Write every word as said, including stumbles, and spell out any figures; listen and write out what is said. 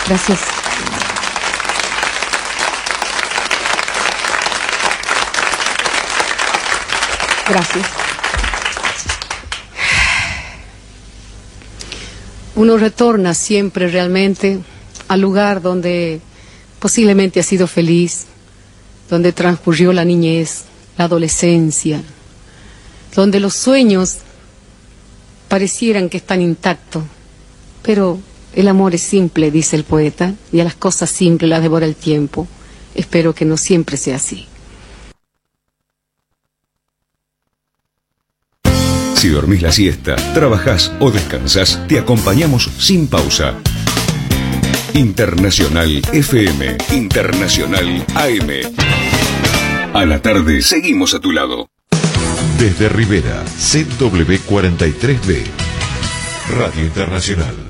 Gracias. Gracias. Uno retorna siempre realmente al lugar donde posiblemente ha sido feliz, donde transcurrió la niñez, la adolescencia, donde los sueños parecieran que están intactos, pero el amor es simple, dice el poeta, y a las cosas simples las devora el tiempo. Espero que no siempre sea así. Si dormís la siesta, trabajás o descansás, te acompañamos sin pausa. Internacional F M, Internacional A M. A la tarde seguimos a tu lado. Desde Rivera, C W cuarenta y tres B, Radio Internacional.